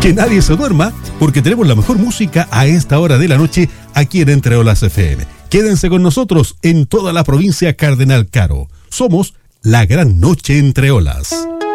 Que nadie se duerma, porque tenemos la mejor música a esta hora de la noche aquí en Entre Olas FM. Quédense con nosotros en toda la provincia Cardenal Caro. Somos la gran noche entre olas.